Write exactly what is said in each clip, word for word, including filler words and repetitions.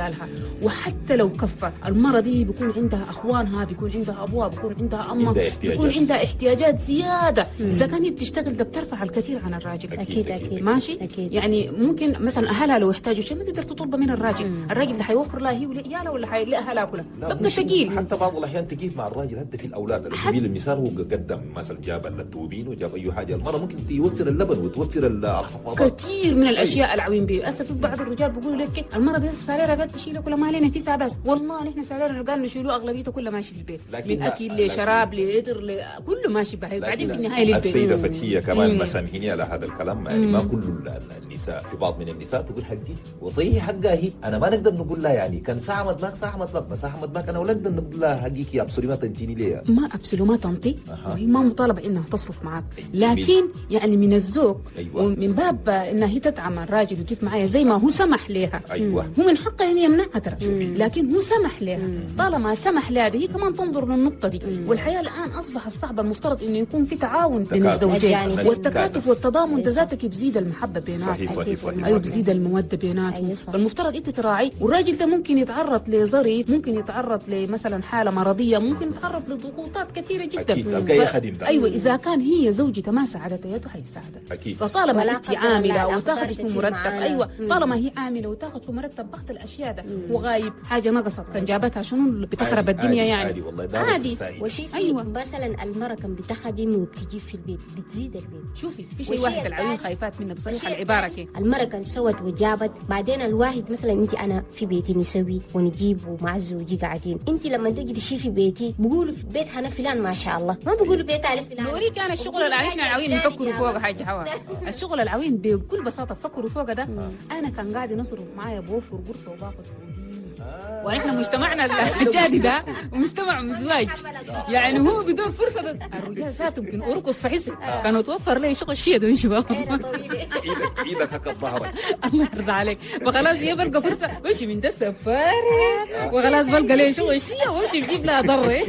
عيالها. وحتى لو كفى المرة دي بيكون عندها أخوانها، بيكون عندها أبوها، بيكون عندها أمها، بيكون عندها احتياجات زيادة. إذا كان هي بتشتغل ده بترفع الكثير عن الراجل. أكيد أكيد ماشي أكيد. يعني ممكن مثلا أهلها لو يحتاجوا شيء ما تقدر تطلبه من الراجل. مم. الراجل ده حيوفر لها هي ولعيالها ولا حيلاقيها كلها، تبقى ثقيل. حتى بعض الأحيان تجيب مع الراجل حتى في الأولاد. على سبيل المثال هو قدم مثلا جاب التوبين وجاب أي حاجة، المرة ممكن توفر اللبن وتوفر الحفاضات، كثير من الأشياء العوين بيه. للأسف في بعض الرجال بيقولوا لك المرة دي ساليرة قد تشيله كلها ما علينا فيها بس. والله نحن ساليرة قال نشيلوه أغلبيته كلها ماشي في البيت، من أكل لشراب لعطر ل... كله ماشي بحي. بعدين في النهاية للبيت. السيدة فتحية كمان مسامحيني على هذا الكلام، يعني ما كل النساء، في بعض من النساء تقول حقي وصحيح حقها هي، أنا ما نقدر نقول لها يعني كان ساعة مدماك ساعة مدماك مساحة مدماك، أنا ولا نقدر نقول لها حقيقي يا أبصري ما تنتيني ليه، ما أبصري ما تنطي. وهي ما مطالبة إنها تصرف معك، لكن يعني من الذوق. أيوة. ومن باب إنها هي تدعم الراجل وكيف معايا زي ما هو سمح لها. أيوة. هو من حقها إن يمنعها ترى، لكن هو سمح لها. طالما سمح لها هي كمان تنظر للنقطة دي. والحياة الآن أصبحت صعبة، المفترض إنه يكون في تعاون بين الزوجين يعني والتكاتف والتضامن، ذاتك بيزيد المحبة بينات. صحيح صحيح صحيح. أيوة بيزيد المودة بينات. فالمفترض أنت تراعي. والراجل ده ممكن يتعرض لظرف، ممكن يتعرض لمثلا حالة مرضية، ممكن يتعرض لضغوطات كثيرة جدا. أكيد. ف... أيوة إذا كان هي زوجته ما ساعدته يده حيساعدها. أكيد. فطالما أنت عاملة وتاخذ في مرتب، أيوة طالما هي عاملة وتاخذ في مرتب بعض الأشياء ده وغايب حاجة نقصت كان جابتها شنو بتخرب الدنيا يعني. عادي والله عادي. وشي أيوة مثلا المرأة كان بتخدم وبتجيب في البيت بتزيد البيت. شوفي في شيء واحد العيون خايفات منه بصراحة العبارة كي المرأة كان سوت وجابت، بعدين الواحد مثلا أنت أنا في بيتي نسوي ونجيب ومع زوجي قاعدين، أنت لما تجي تشي في بيتي بقولوا في بيت هنا فلان ما شاء الله، ما بقولوا بيت على فلان. نوري كان الشغل العوين العوين يفكروا فوق حاجة حوا. الشغل العوين بكل بساطة فكروا فوق ده. أنا كان قاعد نصرف معايا بوفر قرصة وباخذ ونحن مجتمعنا الجادي ده مجتمع مزواج، يعني هو بدون فرصه. بس الرجال ذاته يمكن ارقص صحيح كانوا توفر لي شغل شيء ده شباب ايدك هكا ظهرك الله يرضى عليك. فخلاص هي بلقى فرصه وامشي من ده السفاره وخلاص بلقى لي شغل شيء وامشي بجيب لها ضره.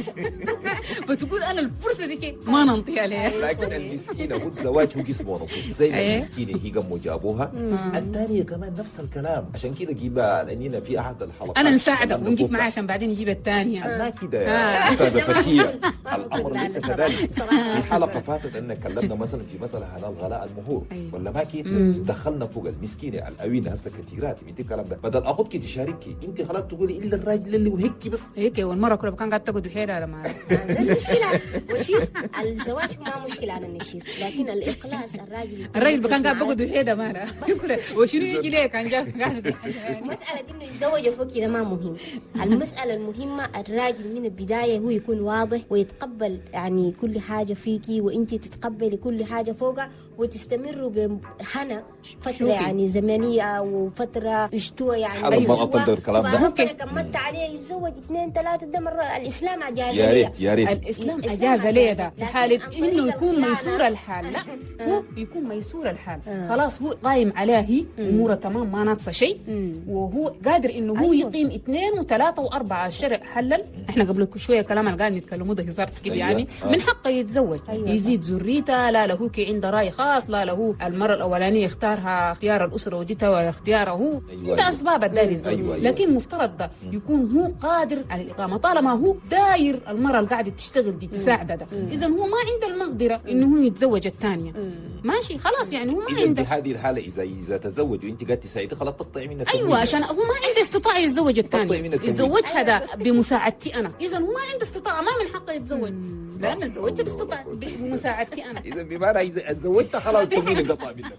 بتقول انا الفرصه دي كيف ما ننطي عليها. لكن المسكينه هو الزواج هو جسمه نصيب زي ما المسكينه هي قاموا جابوها، الثانيه كمان نفس الكلام. عشان كده جيبها لاننا في احد الحلقات انا نساعده ونجيب معاه عشان بعدين يجيب الثانيه. ما كده يا استاذه فتحيه، الامر ليس كذلك. في حلقه فاتت ان كلمنا مثلا في مساله هلال غلاء المهور ولا ما كده، دخلنا فوق المسكينه الأوينة هسه كثيرات من الكلام ده، بدل اخذك تشاركي انت خلاص تقولي الا الراجل اللي وهيك بس هيك. والمره كلها كان قاعد تقعد بحيلها لما المشكله وشيف الزواج ما مشكله على النشيف، لكن الاخلاص الراجل الراجل كان قاعد بقعد بحيلها مالها وشنو يجي ليه كان جاي قاعد. مساله انه يتزوج فوق كده ما مهم. المسألة المهمة الراجل من البداية هو يكون واضح ويتقبل يعني كل حاجة فيكي وانت تتقبلي كل حاجة فوقها وتستمروا بهنا فترة يعني زمنية وفترة اشتوى يعني. هذا ما أقدر الكلام ده. ممكن كملت عليه يتزوج اثنين ثلاثة ده مرة الإسلام أجاز يا ريت يا ريت الإسلام أجاز ليه ده في حالة إنه يكون ميسور الحال. لا هو يكون ميسور الحال خلاص هو قايم عليه هي أموره تمام ما ناقصة شيء وهو قادر إنه هو يقيم اثنين وثلاثة وأربعة. الشرع حلل. احنا قبل شويه كلام اللي قاعد نتكلموا ده هزار كده يعني. أيوة. من حقه يتزوج. أيوة. يزيد ذريته، لا له كي عنده راي خاص، لا له المره الاولانيه اختارها اختيار الاسره وديتها واختياره هو. أيوة. ده اسباب الداري يتزوج. أيوة. أيوة. لكن مفترض ده يكون هو قادر على الاقامه طالما هو داير المره اللي قاعده تشتغل دي تساعده ده. اذا هو ما عنده المقدره انه هو يتزوج الثانيه ماشي خلاص يعني هو ما عنده. في هذه الحاله اذا اذا تزوج وانت قاعد تساعدي خلاص تقطعي منه. ايوه عشان هو ما عنده استطاعه يتزوج الثانيه، يتزوجها ده بمساعدتي انا. اذا هو ما عنده استطاعه ما من حقه يتزوج لان الزواج باستطاعه بمساعدتي انا. اذا بمعنى اذا تزوجت خلاص تقولي قطع منك.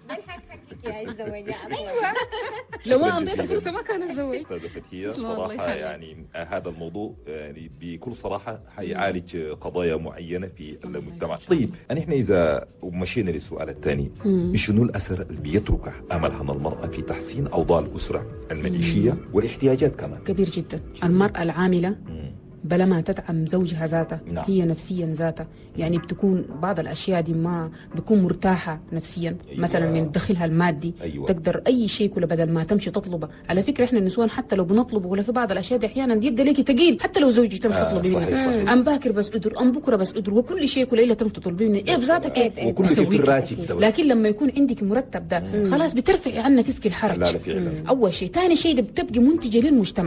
يا الزواج ايوه لو ما انطيته فرصه ما كان اتزوج. استاذه فتحيه صراحه يعني هذا الموضوع يعني بكل صراحه حيعالج قضايا معينه في المجتمع. طيب نحن اذا مشينا للسؤال الثاني، شنو الاثر اللي بيتركه املها المراه في تحسين اوضاع الاسره المعيشيه والاحتياجات كمان؟ كبير جدا. المراه العامله بلا ما تدعم زوجها ذاته. نعم. هي نفسيا ذاته يعني بتكون بعض الاشياء دي ما بتكون مرتاحه نفسيا. أيوة. مثلا من دخلها المادي. أيوة. تقدر اي شيء كله بدل ما تمشي تطلبه. على فكره احنا النسوان حتى لو بنطلبه ولا في بعض الاشياء دي احيانا يبقى ليكي ثقيل حتى لو زوجك تمشي آه تطلبي منه. ام باكر بس ادر ام بكره بس ادر وكل شيء كله الا تمشي تطلبي منه ايه بذاتك ايه تسويه. لكن لما يكون عندك مرتب ده خلاص بترفعي عن نفسك الحرج. لا لا اول شيء. ثاني شيء بتبقي منتجه للمجتمع.